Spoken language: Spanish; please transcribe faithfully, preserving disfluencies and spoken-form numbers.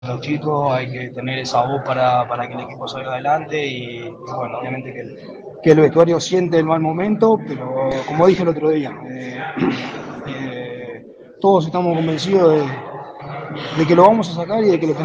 los chicos, hay que tener esa voz para, para que el equipo salga adelante y, y bueno, obviamente que el, que el vestuario siente el mal momento, pero como dije el otro día, eh, eh, todos estamos convencidos de, de que lo vamos a sacar y de que lo tenemos